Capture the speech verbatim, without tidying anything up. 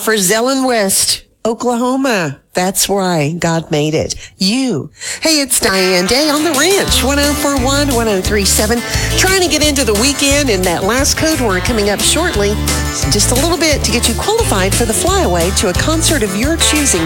for Zellen West, Oklahoma. That's why God made it. You. Hey, it's Diane Day on the Ranch, one oh four one, one oh three seven. Trying to get into the weekend and that last code word coming up shortly. Just a little bit to get you qualified for the flyaway to a concert of your choosing.